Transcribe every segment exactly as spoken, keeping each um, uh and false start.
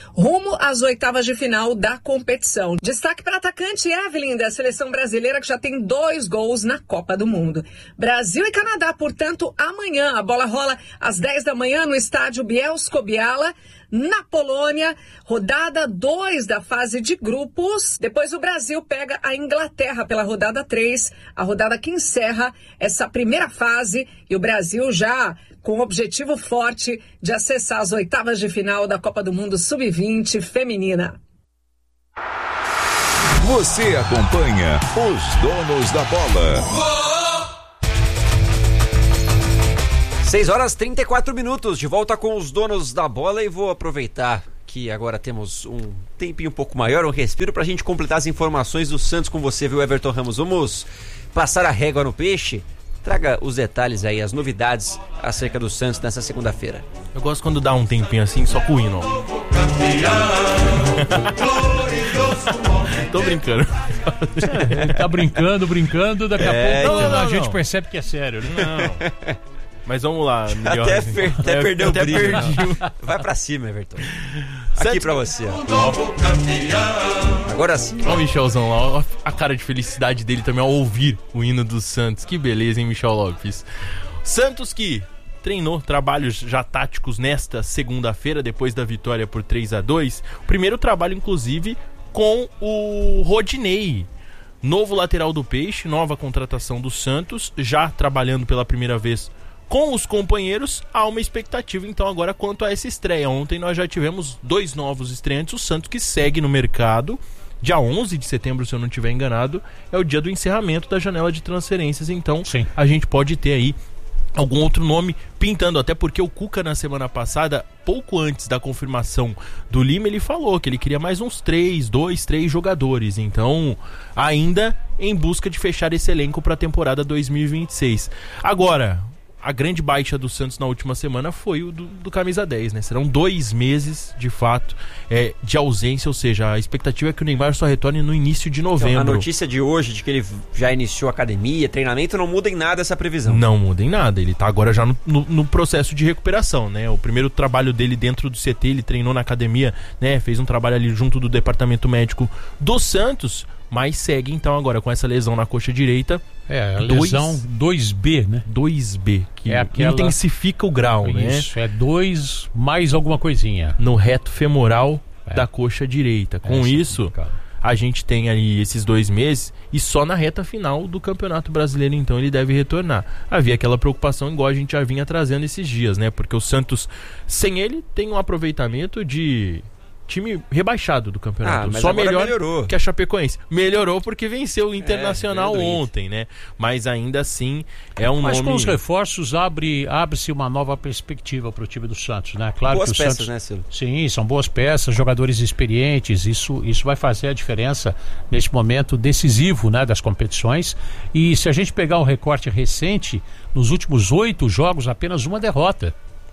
rumo às oitavas de final da competição. Destaque para a atacante Evelyn da seleção brasileira, que já tem dois gols na Copa do Mundo. Brasil e Canadá, portanto, amanhã. A bola rola às dez da manhã no estádio Bielsko-Biała, na Polônia, rodada dois da fase de grupos. Depois o Brasil pega a Inglaterra pela rodada três, a rodada que encerra essa primeira fase, e o Brasil já com o objetivo forte de acessar as oitavas de final da Copa do Mundo sub vinte feminina. Você acompanha os donos da bola. seis horas e trinta e quatro minutos, de volta com os donos da bola, e vou aproveitar que agora temos um tempinho um pouco maior, um respiro, pra gente completar as informações do Santos com você, viu, Everton Ramos? Vamos passar a régua no peixe? Traga os detalhes aí, as novidades acerca do Santos nessa segunda-feira. Eu gosto quando dá um tempinho assim, só com o hino. Tô brincando. Ele tá brincando, brincando, daqui É, a pouco não, não, a não. gente percebe que é sério. Não. Mas vamos lá, Miguel. Até, per- até É, perdeu o até brilho. perdi. Vai pra cima, Everton. Aqui Santos- pra você, ó. Agora sim. Olha o Michelzão lá, ó, a cara de felicidade dele também ao ouvir o hino do Santos. Que beleza, hein, Michel Lopes? Santos que treinou trabalhos já táticos nesta segunda-feira, depois da vitória por três a dois. O primeiro trabalho, inclusive, com o Rodinei, novo lateral do Peixe, nova contratação do Santos, já trabalhando pela primeira vez com os companheiros. Há uma expectativa então agora quanto a essa estreia. Ontem nós já tivemos dois novos estreantes, o Santos que segue no mercado. Dia onze de setembro, se eu não estiver enganado, é o dia do encerramento da janela de transferências, então Sim. a gente pode ter aí algum outro nome pintando, até porque o Cuca na semana passada, pouco antes da confirmação do Lima, ele falou que ele queria mais uns três, dois, três jogadores, então ainda em busca de fechar esse elenco para a temporada dois mil e vinte e seis. Agora, a grande baixa do Santos na última semana foi o do, do camisa dez, né? Serão dois meses, de fato, é, de ausência, ou seja, a expectativa é que o Neymar só retorne no início de novembro. Então, a notícia de hoje, de que ele já iniciou academia, treinamento, não muda em nada essa previsão. Não muda em nada, ele tá agora já no, no, no processo de recuperação, né? O primeiro trabalho dele dentro do C T, ele treinou na academia, né? Fez um trabalho ali junto do departamento médico do Santos, mas segue então agora com essa lesão na coxa direita. É, a Dois- lesão dois B, né? dois B, que É aquela- intensifica o grau, né? Isso, é dois mais alguma coisinha. No reto femoral É. da coxa direita. Com Essa é isso, complicado. a gente tem ali esses dois meses e só na reta final do Campeonato Brasileiro, então, ele deve retornar. Havia aquela preocupação, igual a gente já vinha trazendo esses dias, né? Porque o Santos, sem ele, tem um aproveitamento de time rebaixado do campeonato. Ah, mas Só agora melhor melhorou. que a Chapecoense. Melhorou porque venceu o Internacional É, vendo ontem, né? Mas ainda assim é um Mas nome... com os reforços abre, abre-se uma nova perspectiva para o time do Santos, né? Claro Boas que o peças, Santos, né, Cilo? Sim, são boas peças, jogadores experientes. Isso, isso vai fazer a diferença nesse momento decisivo, né, das competições. E se a gente pegar um recorte recente, nos últimos oito jogos, apenas uma derrota.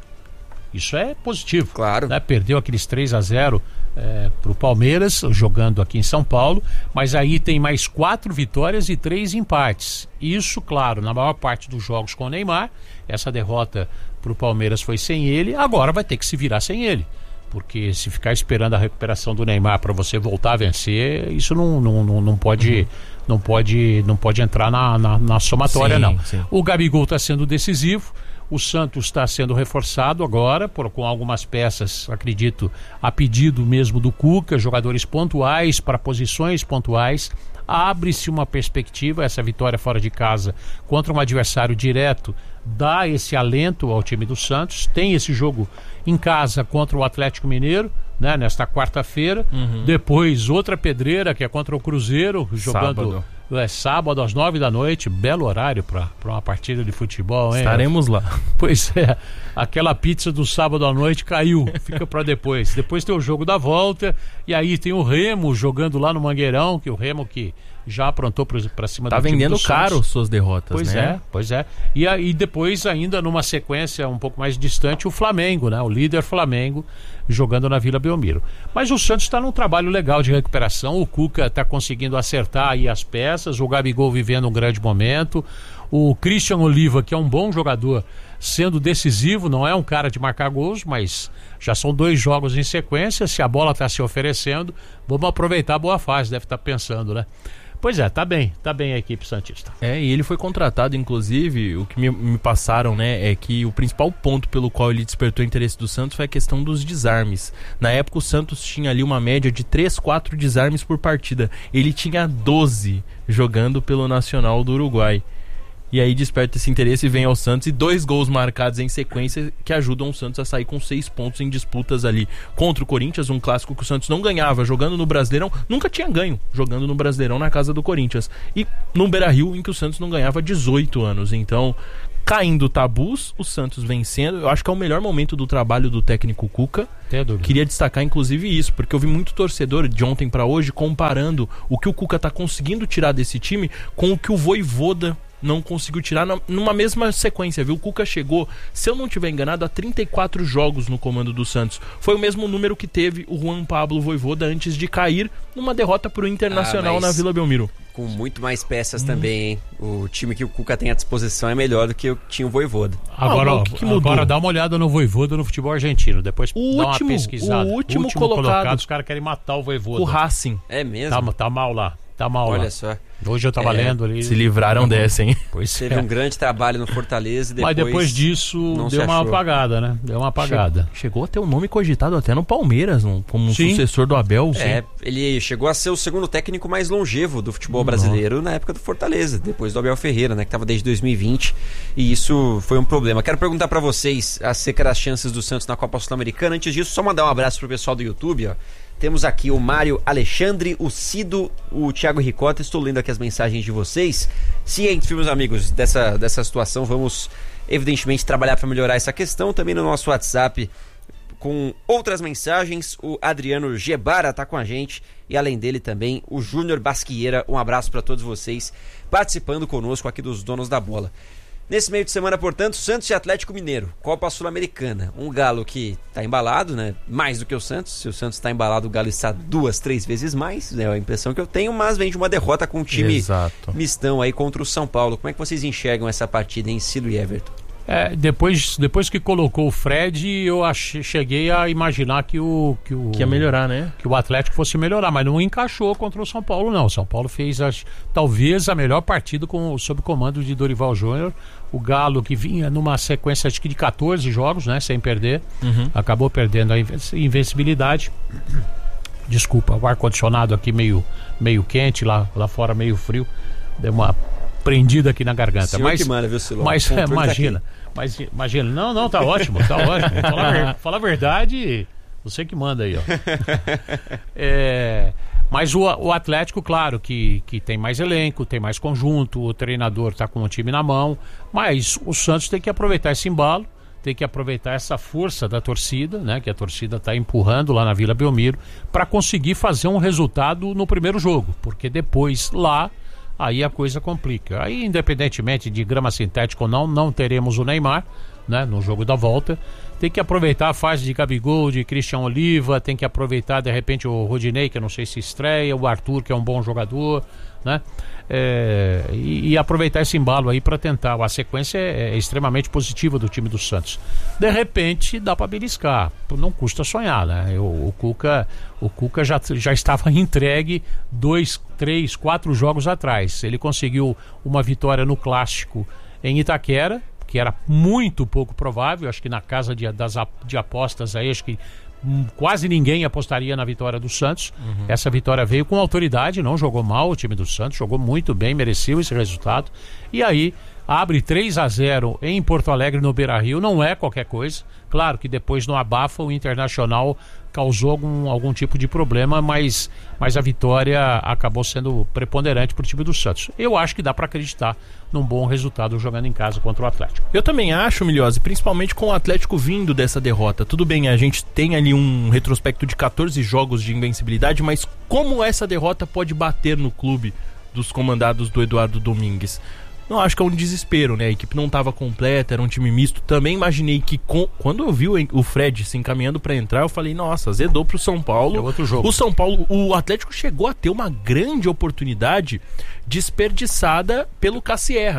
Isso é positivo. Claro. Né? Perdeu aqueles três a zero é, para o Palmeiras, jogando aqui em São Paulo, mas aí tem mais quatro vitórias e três empates. Isso, claro, na maior parte dos jogos com o Neymar. Essa derrota para o Palmeiras foi sem ele, agora vai ter que se virar sem ele. Porque se ficar esperando a recuperação do Neymar para você voltar a vencer, isso não, não, não, não, pode, uhum. não, pode, não pode entrar na, na, na somatória, sim, não. Sim. O Gabigol está sendo decisivo. O Santos está sendo reforçado agora, por, com algumas peças, acredito, a pedido mesmo do Cuca, jogadores pontuais para posições pontuais. Abre-se uma perspectiva, essa vitória fora de casa contra um adversário direto dá esse alento ao time do Santos. Tem esse jogo em casa contra o Atlético Mineiro, né, nesta quarta-feira. Uhum. Depois outra pedreira que é contra o Cruzeiro, jogando sábado, é, sábado às nove da noite. Belo horário para uma partida de futebol, hein? Estaremos lá. Pois é, aquela pizza do sábado à noite caiu, fica para depois. Depois tem o jogo da volta e aí tem o Remo jogando lá no Mangueirão, que o Remo que já aprontou para cima tá do time vendendo do caro Santos. Suas derrotas, pois né? Pois é, pois é. E aí depois ainda numa sequência um pouco mais distante o Flamengo, né? O líder Flamengo jogando na Vila Belmiro. Mas o Santos está num trabalho legal de recuperação, o Cuca está conseguindo acertar aí as peças, o Gabigol vivendo um grande momento, O Christian Oliva, que é um bom jogador, sendo decisivo, não é um cara de marcar gols, mas já são dois jogos em sequência. Se a bola está se oferecendo, vamos aproveitar a boa fase, deve estar pensando, né? Pois é, tá bem, tá bem a equipe santista. É, e ele foi contratado, inclusive, o que me, me passaram, né, é que o principal ponto pelo qual ele despertou o interesse do Santos foi a questão dos desarmes. Na época o Santos tinha ali uma média de três, quatro desarmes por partida. Ele tinha doze jogando pelo Nacional do Uruguai. E aí desperta esse interesse e vem ao Santos, e dois gols marcados em sequência que ajudam o Santos a sair com seis pontos em disputas ali contra o Corinthians, um clássico que o Santos não ganhava jogando no Brasileirão, nunca tinha ganho jogando no Brasileirão na casa do Corinthians, e no Beira-Rio, em que o Santos não ganhava há dezoito anos. Então, caindo tabus, o Santos vencendo. Eu acho que é o melhor momento do trabalho do técnico Cuca. Queria destacar inclusive isso, porque eu vi muito torcedor de ontem para hoje comparando o que o Cuca tá conseguindo tirar desse time com o que o Vojvoda não conseguiu tirar na, numa mesma sequência, viu? O Cuca chegou, se eu não estiver enganado, a trinta e quatro jogos no comando do Santos. Foi o mesmo número que teve o Juan Pablo Vojvoda antes de cair numa derrota pro Internacional ah, na Vila Belmiro. Com muito mais peças hum. também, hein? O time que o Cuca tem à disposição é melhor do que o que tinha o Vojvoda. Agora, ah, ó, que que agora dá uma olhada no Vojvoda no futebol argentino, depois o dá último, uma pesquisada. O último, o último colocado, colocado, os caras querem matar o Vojvoda. O Racing. É mesmo? Tá, tá mal lá. Tá mal Olha lá. só. Hoje eu tava é, lendo ali. Se livraram dessa, hein? Pois Teve é. um grande trabalho no Fortaleza e depois... Mas depois disso deu uma apagada, né? Deu uma apagada. Che- chegou a ter um nome cogitado até no Palmeiras, não? Como um sucessor do Abel. É, sim. Ele chegou a ser o segundo técnico mais longevo do futebol brasileiro na época do Fortaleza, depois do Abel Ferreira, né? Que tava desde dois mil e vinte, e isso foi um problema. Quero perguntar pra vocês acerca das chances do Santos na Copa Sul-Americana. Antes disso, só mandar um abraço pro pessoal do YouTube, ó. Temos aqui o Mário Alexandre, o Cido, o Thiago Ricota. Estou lendo aqui as mensagens de vocês. Cientes, meus amigos, dessa, dessa situação, vamos evidentemente trabalhar para melhorar essa questão. Também no nosso WhatsApp com outras mensagens. O Adriano Gebara está com a gente e além dele também o Júnior Basquieira. Um abraço para todos vocês participando conosco aqui dos Donos da Bola. Nesse meio de semana, portanto, Santos e Atlético Mineiro, Copa Sul-Americana. Um Galo que está embalado, né? Mais do que o Santos. Se o Santos está embalado, o Galo está duas, três vezes mais, é a impressão que eu tenho, mas vem de uma derrota com um time Exato. mistão aí contra o São Paulo. Como é que vocês enxergam essa partida em Cilo e Everton? É, depois, depois que colocou o Fred, eu ach, cheguei a imaginar que o, que o... Que ia melhorar, né? Que o Atlético fosse melhorar, mas não encaixou contra o São Paulo, não. O São Paulo fez, as, talvez, a melhor partida com, sob o comando de Dorival Júnior. O Galo, que vinha numa sequência acho que de catorze jogos, né? Sem perder. Uhum. Acabou perdendo a invencibilidade. Desculpa, o ar-condicionado aqui meio, meio quente, lá, lá fora meio frio. Deu uma prendida aqui na garganta. Senhor mas que manda, viu, Silão? Mas é, imagina, mas imagina, não, não, tá ótimo, tá ótimo. Fala a, ver, fala a verdade, você que manda aí, ó. É, mas o, o Atlético, claro, que, que tem mais elenco, tem mais conjunto, o treinador tá com o time na mão, mas o Santos tem que aproveitar esse embalo, tem que aproveitar essa força da torcida, né, que a torcida está empurrando lá na Vila Belmiro, para conseguir fazer um resultado no primeiro jogo, porque depois lá aí a coisa complica. Aí, independentemente de grama sintética ou não, não teremos o Neymar, né, no jogo da volta. Tem que aproveitar a fase de Gabigol, de Christian Oliva, tem que aproveitar de repente o Rodinei, que eu não sei se estreia, o Arthur, que é um bom jogador, né? É, e, e aproveitar esse embalo aí para tentar. A sequência é, é extremamente positiva do time do Santos. De repente dá para beliscar, não custa sonhar, né? O, o Cuca, o Cuca já, já estava entregue dois, três, quatro jogos atrás. Ele conseguiu uma vitória no Clássico em Itaquera, que era muito pouco provável. Acho que na casa de, das, de apostas aí, acho que hum, quase ninguém apostaria na vitória do Santos. Uhum. Essa vitória veio com autoridade, não jogou mal o time do Santos, jogou muito bem, mereceu esse resultado. E aí abre três a zero em Porto Alegre, no Beira-Rio, não é qualquer coisa. Claro que depois no abafa o Internacional causou algum, algum tipo de problema, mas, mas a vitória acabou sendo preponderante para o time do Santos. Eu acho que dá para acreditar num bom resultado jogando em casa contra o Atlético. Eu também acho, Milhose, principalmente com o Atlético vindo dessa derrota. Tudo bem, a gente tem ali um retrospecto de catorze jogos de invencibilidade, mas como essa derrota pode bater no clube dos comandados do Eduardo Domingues? Não, acho que é um desespero, né? A equipe não estava completa, era um time misto. Também imaginei que com... quando eu vi o Fred se encaminhando para entrar, eu falei, nossa, azedou pro São Paulo. É outro jogo. O São Paulo, o Atlético chegou a ter uma grande oportunidade desperdiçada pelo Cassierra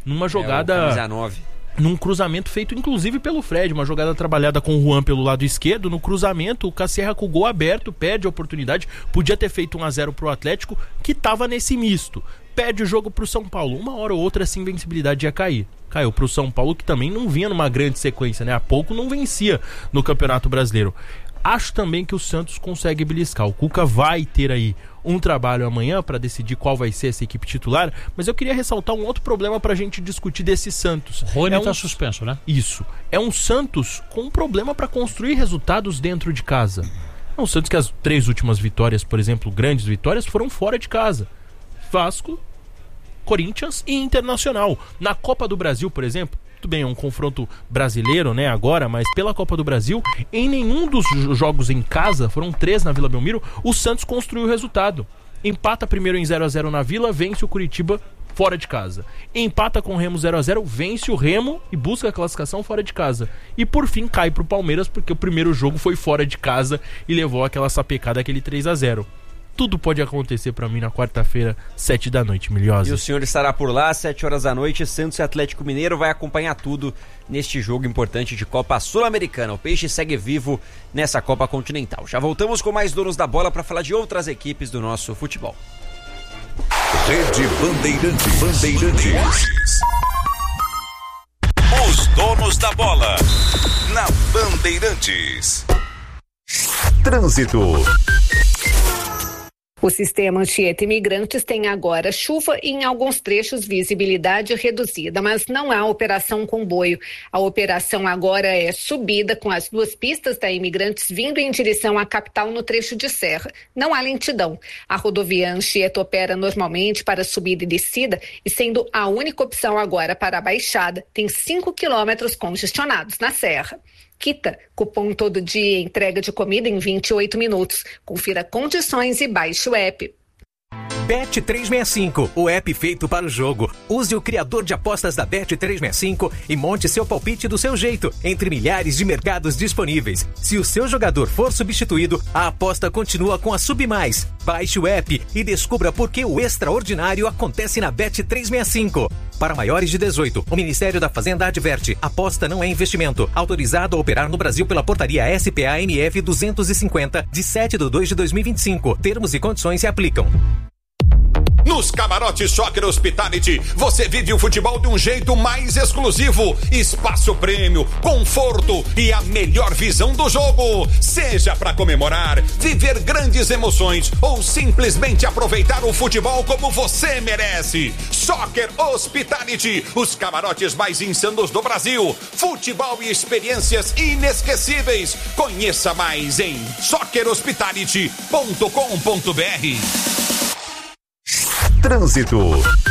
numa jogada... É, o camisa nove. Num cruzamento feito inclusive pelo Fred, uma jogada trabalhada com o Juan pelo lado esquerdo. No cruzamento, o Casserra com o gol aberto perde a oportunidade, podia ter feito um a zero pro Atlético, que tava nesse misto. Perde o jogo pro São Paulo, uma hora ou outra essa invencibilidade ia cair. Caiu pro São Paulo, que também não vinha numa grande sequência, né? Há pouco não vencia no Campeonato Brasileiro. Acho também que o Santos consegue beliscar. O Cuca vai ter aí um trabalho amanhã para decidir qual vai ser essa equipe titular, mas eu queria ressaltar um outro problema pra gente discutir desse Santos. Rony é um... tá suspenso, né? Isso. É um Santos com um problema para construir resultados dentro de casa. É um Santos que as três últimas vitórias, por exemplo, grandes vitórias, foram fora de casa. Vasco, Corinthians e Internacional. Na Copa do Brasil, por exemplo, tudo bem, é um confronto brasileiro, né, agora, mas pela Copa do Brasil, em nenhum dos jogos em casa, foram três na Vila Belmiro, o Santos construiu o resultado. Empata primeiro em zero a zero na Vila, vence o Curitiba fora de casa. Empata com o Remo zero a zero, vence o Remo e busca a classificação fora de casa. E por fim cai pro Palmeiras, porque o primeiro jogo foi fora de casa e levou aquela sapecada, aquele três a zero. Tudo pode acontecer pra mim na quarta-feira, sete da noite, Milhosa. E o senhor estará por lá, sete horas da noite, Santos e Atlético Mineiro, vai acompanhar tudo neste jogo importante de Copa Sul-Americana. O Peixe segue vivo nessa Copa Continental. Já voltamos com mais donos da bola para falar de outras equipes do nosso futebol. Rede Bandeirantes. Bandeirantes. Os donos da bola. Na Bandeirantes. Trânsito. O sistema Anchieta Imigrantes tem agora chuva e em alguns trechos visibilidade reduzida, mas não há operação comboio. A operação agora é subida com as duas pistas da Imigrantes vindo em direção à capital no trecho de serra. Não há lentidão. A rodovia Anchieta opera normalmente para subida e descida e sendo a única opção agora para a baixada, tem cinco quilômetros congestionados na serra. Quita, cupom todo dia, entrega de comida em vinte e oito minutos. Confira condições e baixe o app. Bet trezentos e sessenta e cinco, o app feito para o jogo. Use o criador de apostas da Bet trezentos e sessenta e cinco e monte seu palpite do seu jeito, entre milhares de mercados disponíveis. Se o seu jogador for substituído, a aposta continua com a Submais. Baixe o app e descubra por que o extraordinário acontece na Bet trezentos e sessenta e cinco. Para maiores de dezoito, o Ministério da Fazenda adverte: aposta não é investimento. Autorizado a operar no Brasil pela portaria S P A M F duzentos e cinquenta, de sete de dois de dois mil e vinte e cinco. Termos e condições se aplicam. Nos camarotes Soccer Hospitality, você vive o futebol de um jeito mais exclusivo. Espaço prêmio, conforto e a melhor visão do jogo. Seja para comemorar, viver grandes emoções ou simplesmente aproveitar o futebol como você merece. Soccer Hospitality, os camarotes mais insanos do Brasil. Futebol e experiências inesquecíveis. Conheça mais em soccer hospitality ponto com ponto b r. Trânsito.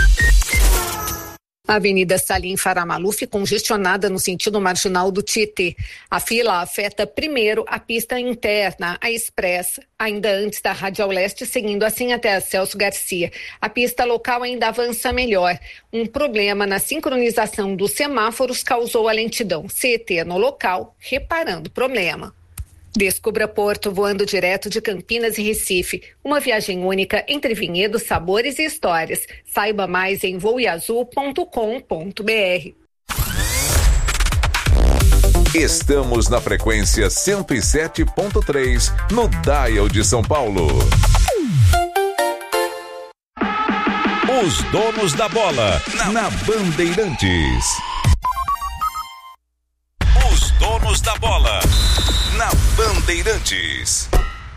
A Avenida Salim Faramaluf congestionada no sentido marginal do Tietê. A fila afeta primeiro a pista interna, a expressa, ainda antes da Radial Leste, seguindo assim até a Celso Garcia. A pista local ainda avança melhor. Um problema na sincronização dos semáforos causou a lentidão. C E T no local, reparando o problema. Descubra Porto voando direto de Campinas e Recife. Uma viagem única entre vinhedos, sabores e histórias. Saiba mais em voeazul ponto com ponto b r. Estamos na frequência cento e sete ponto três, no Dial de São Paulo. Os donos da bola, na Bandeirantes. Os donos da bola, na Bandeirantes.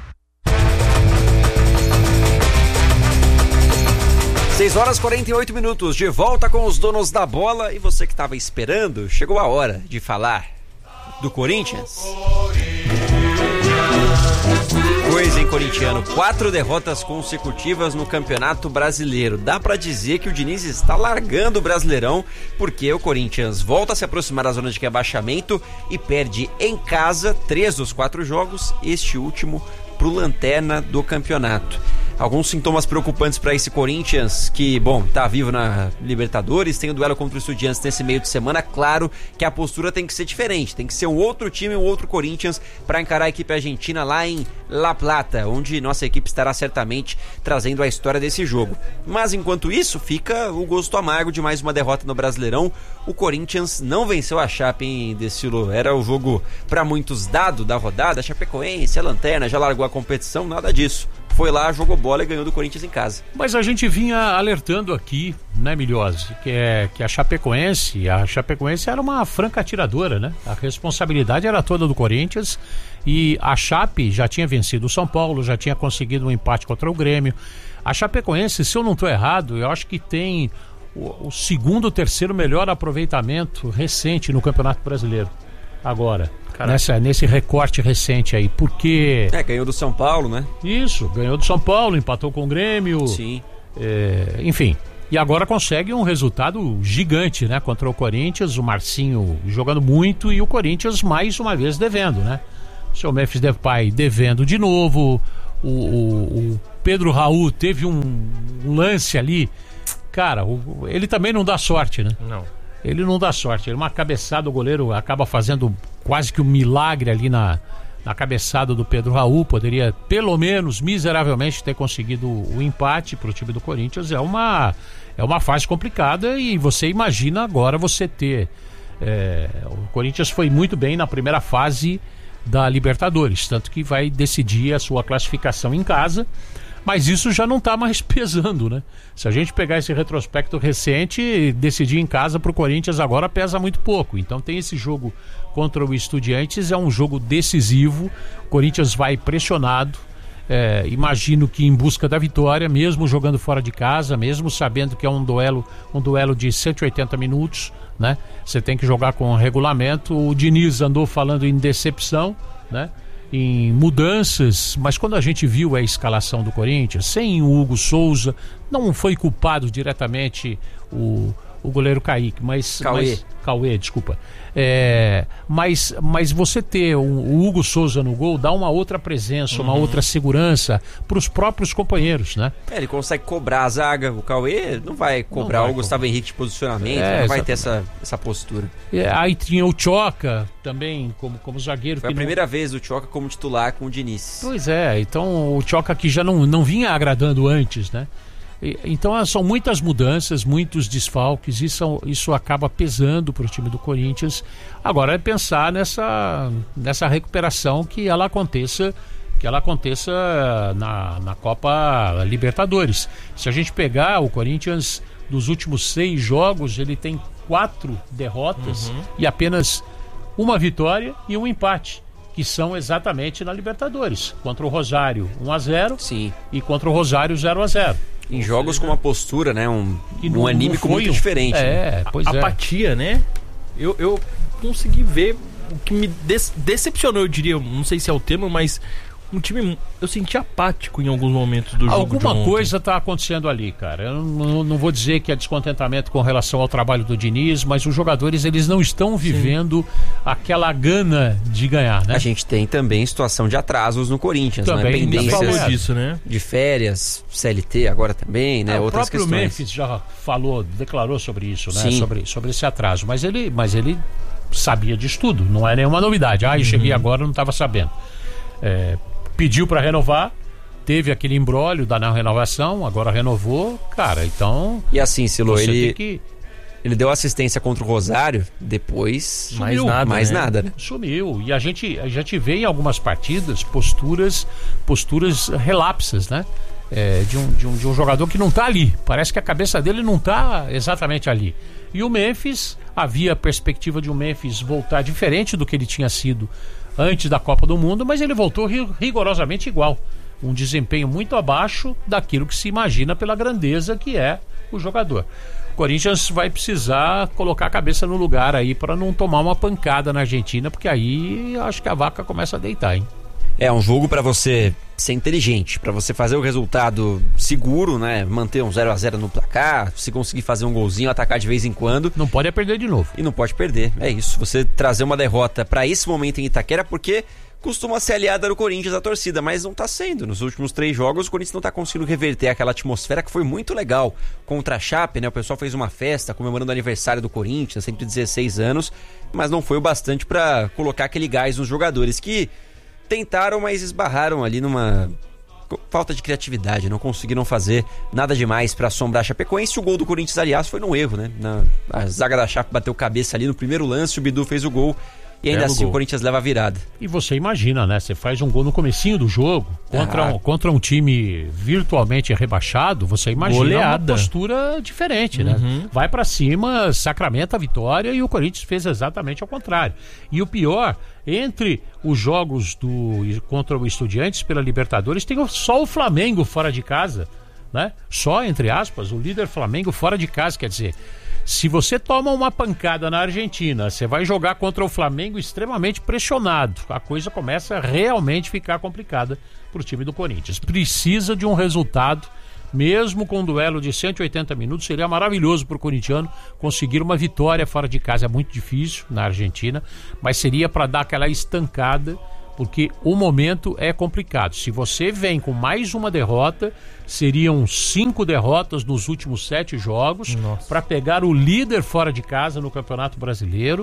seis horas e quarenta e oito minutos, de volta com os donos da bola. E você que estava esperando, chegou a hora de falar do Corinthians. Coisa, hein, corintiano? Quatro derrotas consecutivas no Campeonato Brasileiro. Dá pra dizer que o Diniz está largando o Brasileirão, porque o Corinthians volta a se aproximar da zona de rebaixamento e perde em casa três dos quatro jogos, este último pro lanterna do campeonato. Alguns sintomas preocupantes para esse Corinthians, que, bom, tá vivo na Libertadores, tem o duelo contra o Estudiantes nesse meio de semana. Claro que a postura tem que ser diferente, tem que ser um outro time, um outro Corinthians para encarar a equipe argentina lá em La Plata, onde nossa equipe estará certamente trazendo a história desse jogo. Mas enquanto isso, fica o gosto amargo de mais uma derrota no Brasileirão. O Corinthians não venceu a Chape, hein, Decilo? Era o jogo para muitos dado da rodada, a Chapecoense, a Lanterna, já largou a competição, nada disso. Foi lá, jogou bola e ganhou do Corinthians em casa. Mas a gente vinha alertando aqui, né, Milhose, que, é, que a Chapecoense, a Chapecoense era uma franca atiradora, né? A responsabilidade era toda do Corinthians e a Chape já tinha vencido o São Paulo, já tinha conseguido um empate contra o Grêmio. A Chapecoense, se eu não estou errado, eu acho que tem o, o segundo ou terceiro melhor aproveitamento recente no Campeonato Brasileiro. Agora, nessa, nesse recorte recente aí, porque... É, ganhou do São Paulo, né? Isso, ganhou do São Paulo, empatou com o Grêmio. Sim. É, enfim, e agora consegue um resultado gigante, né? Contra o Corinthians, o Marcinho jogando muito e o Corinthians mais uma vez devendo, né? O seu Memphis Depay devendo de novo, o, o, o Pedro Raul teve um, um lance ali, cara, o, ele também não dá sorte, né? Não. Ele não dá sorte, ele uma cabeçada, o goleiro acaba fazendo quase que um milagre ali na, na cabeçada do Pedro Raul, poderia pelo menos miseravelmente ter conseguido o empate para o time do Corinthians. É uma, é uma fase complicada e você imagina agora você ter é, o Corinthians foi muito bem na primeira fase da Libertadores, tanto que vai decidir a sua classificação em casa. Mas isso já não está mais pesando, né? Se a gente pegar esse retrospecto recente, decidir em casa para o Corinthians agora pesa muito pouco. Então tem esse jogo contra o Estudiantes, é um jogo decisivo. O Corinthians vai pressionado, é, imagino que em busca da vitória, mesmo jogando fora de casa, mesmo sabendo que é um duelo, um duelo de cento e oitenta minutos, né? Você tem que jogar com regulamento. O Diniz andou falando em decepção, né? Em mudanças, mas quando a gente viu a escalação do Corinthians, sem o Hugo Souza, não foi culpado diretamente o, o goleiro Kaique, mas... Cauê. Mas, Cauê, desculpa. É, mas, mas você ter o, o Hugo Souza no gol dá uma outra presença, uhum. uma outra segurança para os próprios companheiros, né? É, ele consegue cobrar a zaga, o Cauê não vai cobrar não vai o Gustavo cobrar. Henrique de posicionamento, é, não vai ter essa, essa postura. É, aí tinha o Tchoca também como, como zagueiro. Foi que a primeira não... vez o Tchoca como titular com o Diniz. Pois é, então o Tchoca que já não, não vinha agradando antes, né? Então são muitas mudanças, muitos desfalques, isso, isso acaba pesando para o time do Corinthians. Agora é pensar nessa, nessa recuperação que ela aconteça, que ela aconteça na, na Copa Libertadores. Se a gente pegar o Corinthians dos últimos seis jogos, ele tem quatro derrotas uhum. e apenas uma vitória e um empate, que são exatamente na Libertadores. Contra o Rosário um a zero. Sim. E contra o Rosário zero a zero. Em jogos com uma postura, né? Um, um anímico muito diferente. É, né? pois é. Apatia, né? Eu, eu consegui ver o que me des- decepcionou, eu diria. Não sei se é o termo, mas um time, eu senti apático em alguns momentos do jogo. Alguma coisa está acontecendo ali, cara. Eu não, não vou dizer que é descontentamento com relação ao trabalho do Diniz, mas os jogadores, eles não estão vivendo Sim. aquela gana de ganhar, né? A gente tem também situação de atrasos no Corinthians, também, né? Pendências falou disso, né? De férias, C L T agora também, né? Ah, Outras questões. O próprio questões. Memphis já falou, declarou sobre isso, né? Sim. Sobre, sobre esse atraso, mas ele, mas ele sabia disso tudo, não é nenhuma novidade. Ah, eu cheguei uhum. agora, não estava sabendo. É, pediu para renovar, teve aquele imbróglio da não renovação, agora renovou, cara, então... E assim, Silo, ele, que... ele deu assistência contra o Rosário, depois Sumiu, mais nada, mais né? nada, né? Sumiu, e a gente, a gente vê em algumas partidas posturas, posturas relapsas, né? É, de, um, de, um, de um jogador que não tá ali, parece que a cabeça dele não tá exatamente ali. E o Memphis, havia a perspectiva de um Memphis voltar diferente do que ele tinha sido antes da Copa do Mundo, mas ele voltou rigorosamente igual. Um desempenho muito abaixo daquilo que se imagina pela grandeza que é o jogador. O Corinthians vai precisar colocar a cabeça no lugar aí para não tomar uma pancada na Argentina, porque aí acho que a vaca começa a deitar, hein? É um jogo para você ser inteligente, para você fazer o resultado seguro, né? Manter um zero a zero no placar, se conseguir fazer um golzinho, atacar de vez em quando. Não pode perder de novo. E não pode perder, é isso. Você trazer uma derrota para esse momento em Itaquera, porque costuma ser aliada do Corinthians a torcida, mas não tá sendo. Nos últimos três jogos o Corinthians não tá conseguindo reverter aquela atmosfera que foi muito legal contra a Chape, né? O pessoal fez uma festa comemorando o aniversário do Corinthians, cento e dezesseis anos, mas não foi o bastante para colocar aquele gás nos jogadores que tentaram, mas esbarraram ali numa falta de criatividade, não conseguiram fazer nada demais para assombrar a Chapecoense. O gol do Corinthians, aliás, foi num erro, né? Na, a zaga da Chape bateu cabeça ali no primeiro lance, o Bidu fez o gol e ainda Belo assim gol. o Corinthians leva a virada. E você imagina, né? Você faz um gol no comecinho do jogo contra, Ah. um, contra um time virtualmente rebaixado, você imagina Goleada. uma postura diferente, né? Uhum. Vai pra cima, sacramenta a vitória, e o Corinthians fez exatamente ao contrário. E o pior, entre os jogos do contra o Estudiantes pela Libertadores, tem só o Flamengo fora de casa, né? Só, entre aspas, o líder Flamengo fora de casa, quer dizer... Se você toma uma pancada na Argentina, você vai jogar contra o Flamengo extremamente pressionado. A coisa começa a realmente ficar complicada para o time do Corinthians. Precisa de um resultado, mesmo com um duelo de cento e oitenta minutos, seria maravilhoso para o corintiano conseguir uma vitória fora de casa. É muito difícil na Argentina, mas seria para dar aquela estancada, porque o momento é complicado. Se você vem com mais uma derrota, seriam cinco derrotas nos últimos sete jogos para pegar o líder fora de casa no Campeonato Brasileiro.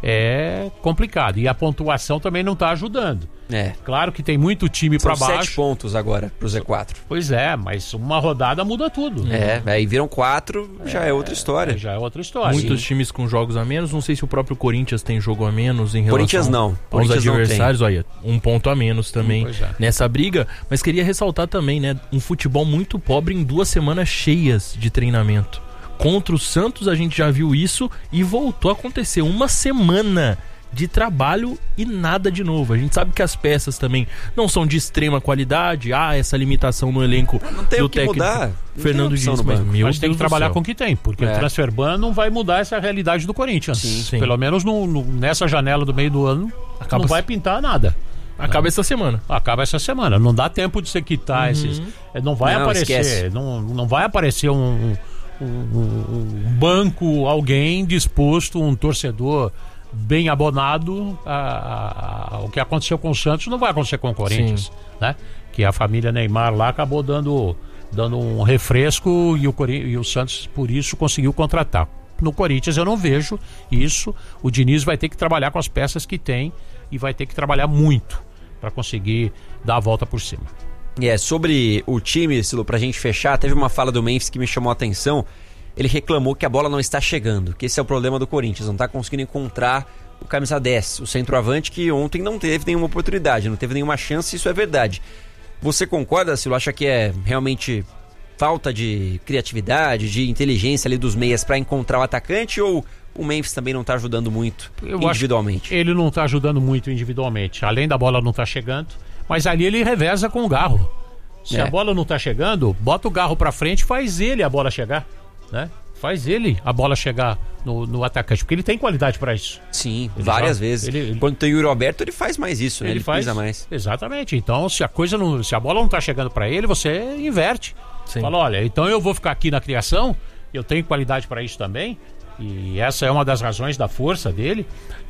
É complicado. E a pontuação também não está ajudando. É. Claro que tem muito time São para baixo. sete pontos agora pro Z quatro. Pois é, mas uma rodada muda tudo. É, aí viram quatro, já é outra história. Já é outra história. Muitos Sim. times com jogos a menos. Não sei se o próprio Corinthians tem jogo a menos em relação Corinthians não. aos Corinthians não adversários. Olha, um ponto a menos também Pois é. nessa briga. Mas queria ressaltar também, né? Um futebol muito pobre em duas semanas cheias de treinamento. Contra o Santos a gente já viu isso e voltou a acontecer. Uma semana de trabalho e nada de novo. A gente sabe que as peças também não são de extrema qualidade. Ah, essa limitação no elenco Não tem do o que técnico mudar. Não Fernando tem opção Diniz. no Mas, banco. meu Mas tem Deus que do trabalhar céu. com o que tem, porque É. o Transferban não vai mudar essa realidade do Corinthians. Sim. Sim. Pelo menos no, no- nessa janela do meio do ano, Acaba não vai pintar nada. Acaba essa semana. Acaba essa semana. Não dá tempo de você quitar esses. é, Não vai Não, aparecer. esquece. Não, não vai aparecer um, um, um- um banco, alguém disposto, um torcedor bem abonado. A, a- a- o que aconteceu com o Santos não vai acontecer com o Corinthians. Né? Que a família Neymar lá acabou dando, dando um refresco e o, Cori- e o Santos, por isso, conseguiu contratar. No Corinthians eu não vejo isso. O Diniz vai ter que trabalhar com as peças que tem e vai ter que trabalhar muito para conseguir dar a volta por cima. É, sobre o time, Silo, pra gente fechar, teve uma fala do Memphis que me chamou a atenção. Ele reclamou que a bola não está chegando, que esse é o problema do Corinthians, não está conseguindo encontrar o camisa dez, o centroavante, que ontem não teve nenhuma oportunidade, não teve nenhuma chance, isso é verdade. Você concorda, Silo? Acha que é realmente falta de criatividade, de inteligência ali dos meias para encontrar o atacante, ou o Memphis também não está ajudando muito Eu acho individualmente? que ele não está ajudando muito individualmente, além da bola não estar chegando, mas ali ele reveza com o Garro. Se É. a bola não está chegando, bota o Garro para frente, faz ele a bola chegar, né? Faz ele a bola chegar no, no atacante, porque ele tem qualidade para isso. Sim, Ele várias joga- vezes. ele- ele- Quando tem o Yuri Alberto, ele faz mais isso, né? Ele, faz pisa mais. Exatamente. Então, se a coisa não, se a bola não está chegando para ele, você inverte. Sim. Fala, olha, então eu vou ficar aqui na criação, eu tenho qualidade para isso também, e essa é uma das razões da força dele,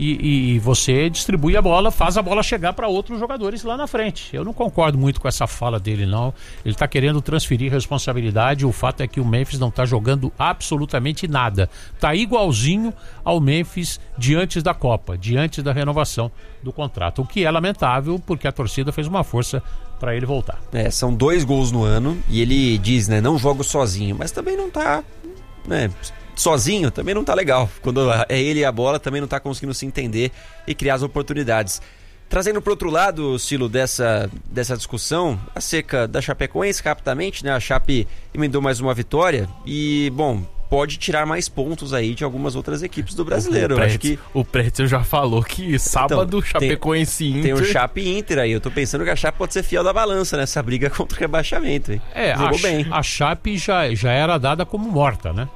e, e você distribui a bola, faz a bola chegar para outros jogadores lá na frente. Eu não concordo muito com essa fala dele, não. Ele está querendo transferir responsabilidade, o fato é que o Memphis não está jogando absolutamente nada. Está igualzinho ao Memphis de antes da Copa, de antes da renovação do contrato, o que é lamentável, porque a torcida fez uma força para ele voltar. É, são dois gols no ano e ele diz, né, não jogo sozinho, mas também não tá, né, sozinho também não tá legal. Quando é ele e a bola, também não tá conseguindo se entender e criar as oportunidades. Trazendo pro outro lado, Silo, dessa, dessa discussão, a seca da Chapecoense, rapidamente, né, a Chape emendou mais uma vitória e, bom, pode tirar mais pontos aí de algumas outras equipes do brasileiro. O Eu acho Pretzel- que O Pretzel já falou que sábado Então, Chapecoense e Inter. tem o Chape e Inter aí. Eu tô pensando que a Chape pode ser fiel da balança nessa briga contra o rebaixamento. Hein? É, Jogou a, bem. a Chape já, já era dada como morta, né?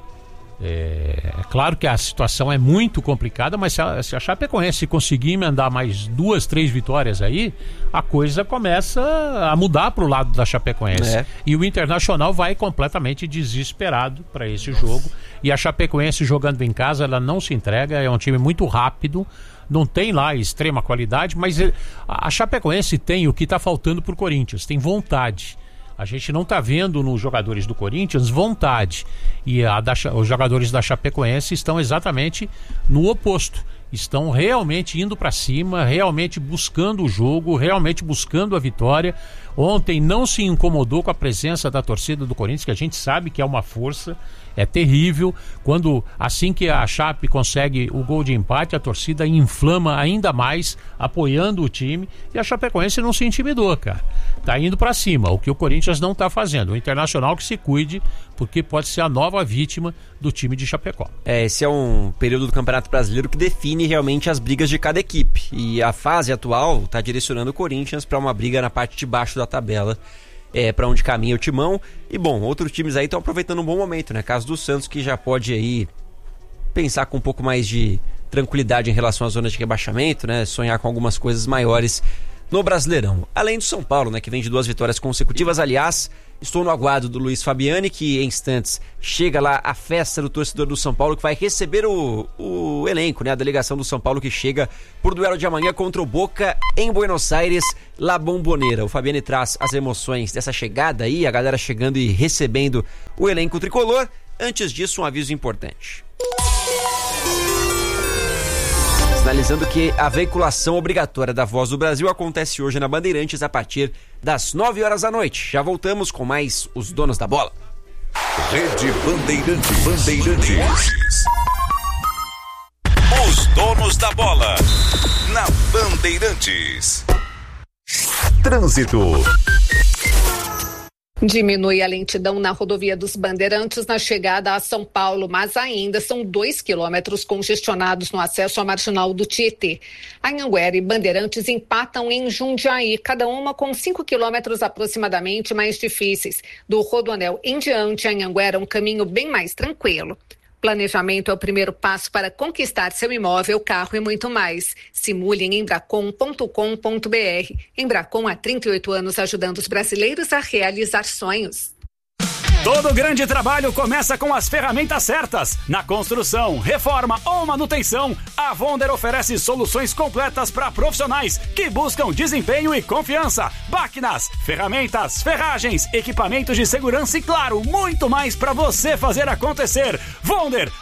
É, é claro que a situação é muito complicada, mas se a, se a Chapecoense conseguir emendar mais duas, três vitórias aí, a coisa começa a mudar para o lado da Chapecoense. É. E o Internacional vai completamente desesperado para esse jogo. E a Chapecoense jogando em casa, ela não se entrega, é um time muito rápido, não tem lá extrema qualidade, mas ele- a a Chapecoense tem o que está faltando para o Corinthians, tem vontade. A gente não está vendo nos jogadores do Corinthians vontade. E a da Cha- os jogadores da Chapecoense estão exatamente no oposto. estão realmente indo para cima, realmente buscando o jogo, realmente buscando a vitória. Ontem não se incomodou com a presença da torcida do Corinthians, que a gente sabe que é uma força, é terrível. Quando, assim que a Chape consegue o gol de empate, a torcida inflama ainda mais, apoiando o time, e a Chapecoense não se intimidou, cara. Tá indo para cima, o que o Corinthians não tá fazendo. O Internacional que se cuide, porque pode ser a nova vítima do time de Chapecó. É, esse é um período do Campeonato Brasileiro que define realmente as brigas de cada equipe. E a fase atual está direcionando o Corinthians para uma briga na parte de baixo da tabela, é, para onde caminha o Timão. E bom, outros times aí estão aproveitando um bom momento, né? Caso do Santos, que já pode aí pensar com um pouco mais de tranquilidade em relação à zona de rebaixamento, né? Sonhar com algumas coisas maiores no Brasileirão. Além do São Paulo, né, que vem de duas vitórias consecutivas. Aliás, estou no aguardo do Luiz Fabiani, que em instantes chega lá a festa do torcedor do São Paulo, que vai receber o, o elenco, né, a delegação do São Paulo, que chega por duelo de amanhã contra o Boca em Buenos Aires, La Bombonera. O Fabiani traz as emoções dessa chegada aí, a galera chegando e recebendo o elenco tricolor. Antes disso, um aviso importante. Sinalizando que a veiculação obrigatória da Voz do Brasil acontece hoje na Bandeirantes a partir das nove horas da noite. Já voltamos com mais Os Donos da Bola. Rede Bandeirantes. Bandeirantes. Os Donos da Bola. Na Bandeirantes. Trânsito. Diminui a lentidão na rodovia dos Bandeirantes na chegada a São Paulo, mas ainda são dois quilômetros congestionados no acesso à marginal do Tietê. Anhanguera e Bandeirantes empatam em Jundiaí, cada uma com cinco quilômetros aproximadamente mais difíceis. Do Rodoanel em diante, Anhanguera é um caminho bem mais tranquilo. Planejamento é o primeiro passo para conquistar seu imóvel, carro e muito mais. Simule em embracon ponto com ponto br. Embracon há trinta e oito anos ajudando os brasileiros a realizar sonhos. Todo grande trabalho começa com as ferramentas certas. Na construção, reforma ou manutenção, a Vonder oferece soluções completas para profissionais que buscam desempenho e confiança. Máquinas, ferramentas, ferragens, equipamentos de segurança e, claro, muito mais para você fazer acontecer. Vonder,